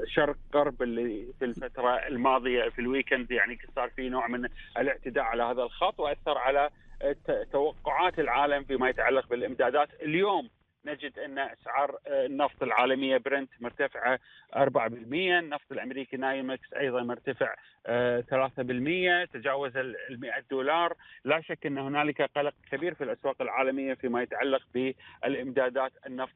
شرق غرب اللي في الفترة الماضية في الويكند، يعني صار في نوع من الاعتداء على هذا الخط وأثر على توقعات العالم فيما يتعلق بالإمدادات. اليوم نجد أن أسعار النفط العالمية برنت مرتفعة 4%، النفط الأمريكي نايمكس أيضا مرتفع 3%، تجاوز $100. لا شك أن هنالك قلق كبير في الأسواق العالمية فيما يتعلق بالإمدادات النفط